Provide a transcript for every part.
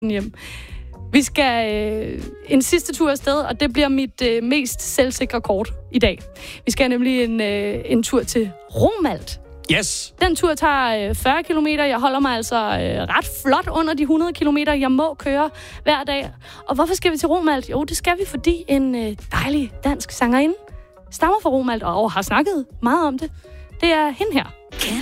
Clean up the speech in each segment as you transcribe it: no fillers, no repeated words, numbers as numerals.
hjem. Vi skal en sidste tur afsted, og det bliver mit mest selvsikre kort i dag. Vi skal nemlig en tur til Romalt. Yes! Den tur tager 40 kilometer. Jeg holder mig altså ret flot under de 100 kilometer, jeg må køre hver dag. Og hvorfor skal vi til Romalt? Jo, det skal vi, fordi en dejlig dansk sangerinde stammer fra Romalt og har snakket meget om det. Det er hende her.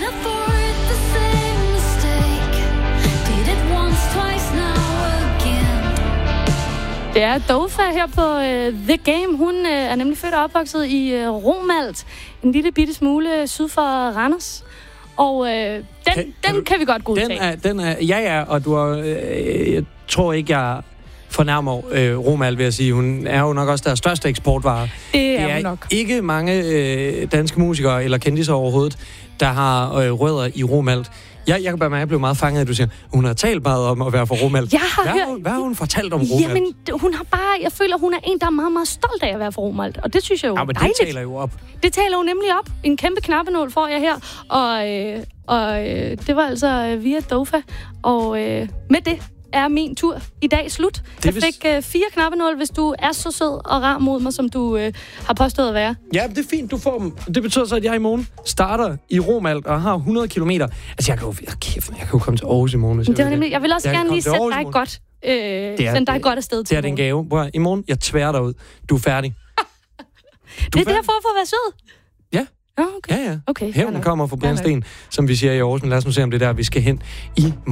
Det er Dofa her på The Game. Hun er nemlig født og opvokset i Romalt, en lille bitte smule syd for Randers. Og den kan vi godt godtage. Ja, og du har, jeg tror ikke, jeg fornærmer Romalt, vil jeg sige. Hun er jo nok også deres største eksportvare. Det er hun nok. Ikke mange danske musikere eller kendiser overhovedet, der har rødder i Romalt. Jeg kan bare mærke, at jeg blev meget fanget, at du siger, hun har talt meget om at være fra Romalt. Hvad har hun fortalt om Romalt? Jamen, hun har bare... Jeg føler, hun er en, der er meget, meget stolt af at være fra Romalt. Og det synes jeg jo er dejligt. Det taler jo op. Det taler jo nemlig op. En kæmpe knappenål får jeg her. Og det var altså via Dofa. Og med det er min tur i dag slut. Jeg fik 4 knappenål, hvis du er så sød og rar mod mig, som du har påstået at være. Ja, det er fint, du får dem. Det betyder så, at jeg i morgen starter i Romalt og har 100 kilometer. Altså, jeg kan jo komme til Aarhus i morgen, hvis jeg vil også gerne lige sætte dig godt. Send dig godt afsted til. Det er den gave. I morgen, jeg tværer dig ud. Du er færdig. Det er derfor for at være sød? Ja. Okay. Ja. Okay, Hævnen kommer fra Brian Sten, som vi siger i Aarhus. Men lad os nu se, om det er der, vi skal hen i